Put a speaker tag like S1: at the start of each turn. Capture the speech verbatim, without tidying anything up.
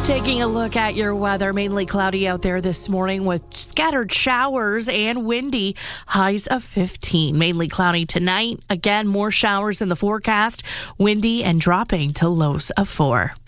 S1: Taking a look at your weather, mainly cloudy out there this morning with scattered showers and windy, highs of fifteen. Mainly cloudy tonight. Again, more showers in the forecast, windy and dropping to lows of four.